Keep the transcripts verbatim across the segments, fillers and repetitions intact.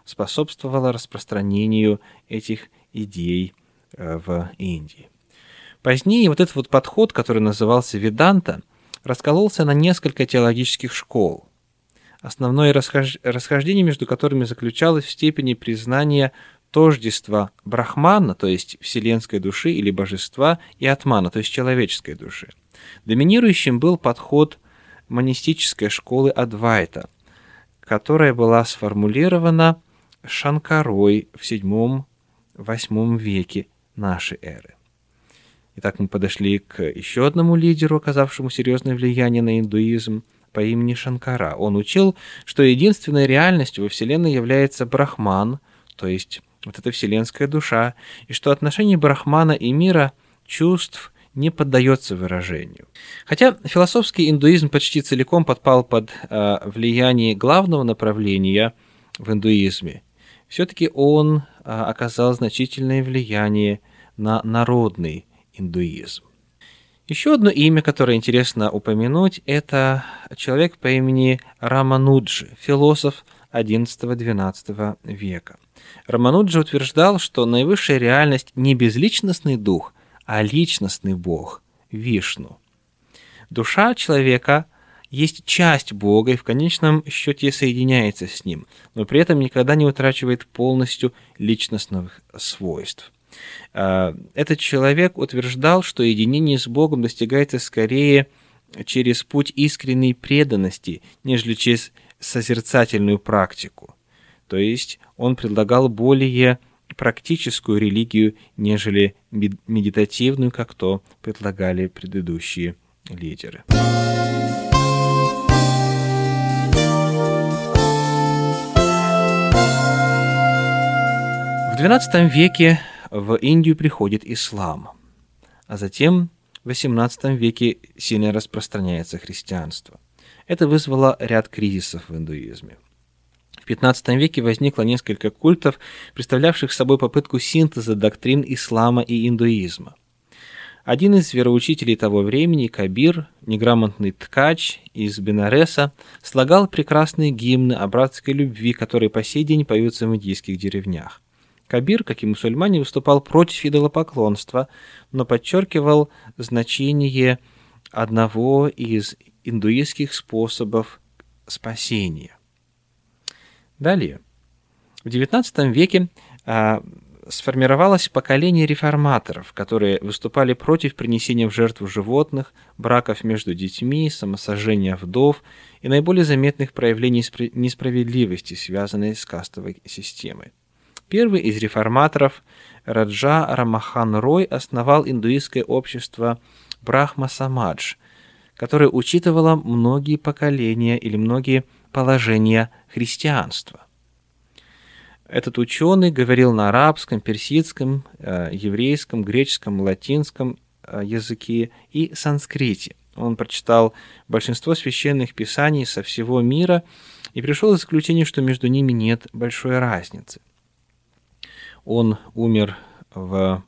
способствовало распространению этих идей в Индии. Позднее вот этот вот подход, который назывался Веданта, раскололся на несколько теологических школ, основное расхож... расхождение между которыми заключалось в степени признания тождества Брахмана, то есть вселенской души или божества, и Атмана, то есть человеческой души. Доминирующим был подход монистической школы Адвайта, которая была сформулирована Шанкарой в седьмом-восьмом веке нашей эры. Итак, мы подошли к еще одному лидеру, оказавшему серьезное влияние на индуизм, по имени Шанкара. Он учил, что единственной реальностью во Вселенной является Брахман, то есть вот эта вселенская душа, и что отношение Брахмана и мира чувств не поддается выражению. Хотя философский индуизм почти целиком подпал под э, влияние главного направления в индуизме, все-таки он э, оказал значительное влияние на народный индуизм. Еще одно имя, которое интересно упомянуть, это человек по имени Рамануджа, философ одиннадцатого-двенадцатого века. Рамануджа утверждал, что наивысшая реальность не безличностный дух, а личностный бог, Вишну. Душа человека есть часть Бога и в конечном счете соединяется с Ним, но при этом никогда не утрачивает полностью личностных свойств. Этот человек утверждал, что единение с Богом достигается скорее через путь искренней преданности, нежели через созерцательную практику. То есть он предлагал более практическую религию, нежели медитативную, как то предлагали предыдущие лидеры. В двенадцатом веке в Индию приходит ислам, а затем в восемнадцатом веке сильно распространяется христианство. Это вызвало ряд кризисов в индуизме. В пятнадцатом веке возникло несколько культов, представлявших собой попытку синтеза доктрин ислама и индуизма. Один из вероучителей того времени, Кабир, неграмотный ткач из Бенареса, слагал прекрасные гимны о братской любви, которые по сей день поются в индийских деревнях. Кабир, как и мусульмане, выступал против идолопоклонства, но подчеркивал значение одного из индуистских способов спасения. Далее. В девятнадцатом веке а, сформировалось поколение реформаторов, которые выступали против принесения в жертву животных, браков между детьми, самосожжения вдов и наиболее заметных проявлений несправедливости, связанной с кастовой системой. Первый из реформаторов, Раджа Рамахан Рой, основал индуистское общество Брахма-Самадж, которое учитывало многие поколения или многие положения христианства. Этот ученый говорил на арабском, персидском, еврейском, греческом, латинском языке и санскрите. Он прочитал большинство священных писаний со всего мира и пришел к заключению, что между ними нет большой разницы. Он умер в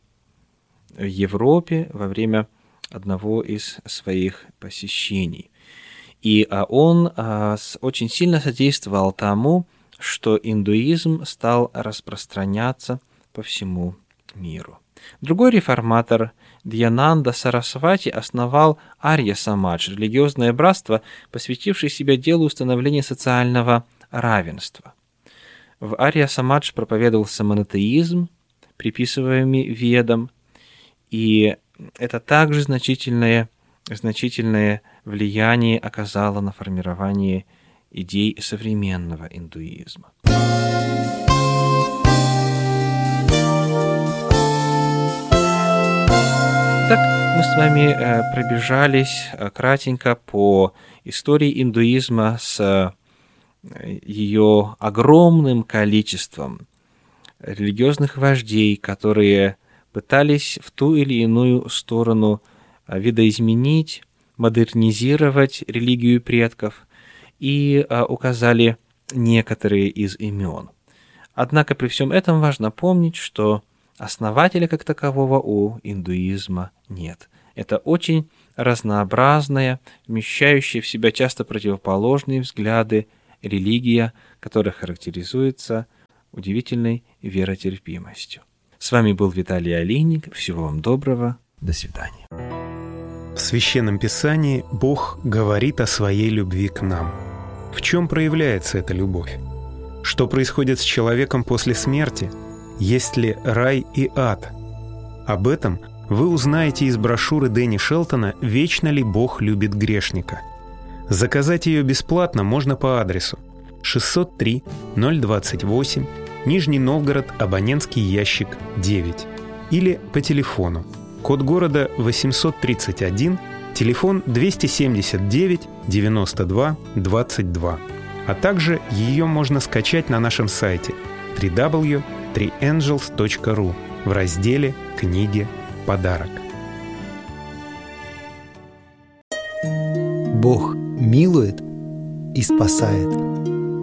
Европе во время одного из своих посещений. И он очень сильно содействовал тому, что индуизм стал распространяться по всему миру. Другой реформатор, Дьянанда Сарасвати, основал Арья-Самадж, религиозное братство, посвятившее себя делу установления социального равенства. В Арья-Самадж проповедовался монотеизм, приписываемый Ведам, и это также значительное, значительное влияние оказало на формирование идей современного индуизма. Так, мы с вами пробежались кратенько по истории индуизма с ее огромным количеством религиозных вождей, которые пытались в ту или иную сторону видоизменить, модернизировать религию предков и указали некоторые из имен. Однако при всем этом важно помнить, что основателя как такового у индуизма нет. Это очень разнообразная, вмещающая в себя часто противоположные взгляды религия, которая характеризуется удивительной веротерпимостью. С вами был Виталий Олейник. Всего вам доброго. До свидания. В Священном Писании Бог говорит о своей любви к нам. В чем проявляется эта любовь? Что происходит с человеком после смерти? Есть ли рай и ад? Об этом вы узнаете из брошюры Дэнни Шелтона «Вечно ли Бог любит грешника?». Заказать ее бесплатно можно по адресу шестьсот три ноль двадцать восемь, Нижний Новгород, абонентский ящик девять, или по телефону. Код города восемьсот тридцать один, телефон двести семьдесят девять девяносто два двадцать два. А также ее можно скачать на нашем сайте дабл ю дабл ю дабл ю точка три энджелс точка ру в разделе «Книги. Подарок». Бог милует и спасает.